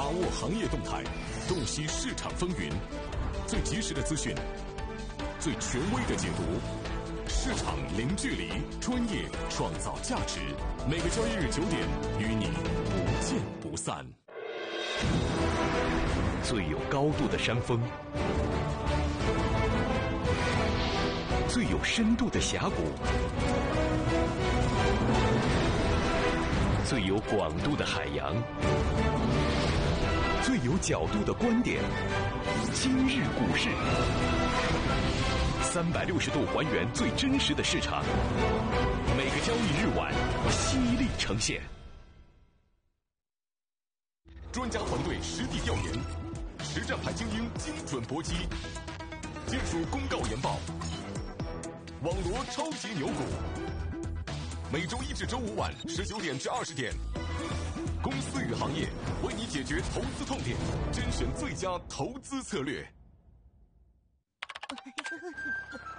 握行业动态，洞悉市场风云，最及时的资讯，最权威的解读。市场零距离，专业创造价值。每个交易日9点，与你不见不散。 最有高度的山峰，最有深度的峡谷，最有广度的海洋，最有角度的观点。今日股市，360度还原最真实的市场，每个交易日晚犀利呈现。 专家团队实地调研，实战派精英精准搏击，金属公告研报，网罗超级牛股。每周1至周5晚19点至20点，公司与行业为你解决投资痛点，甄选最佳投资策略。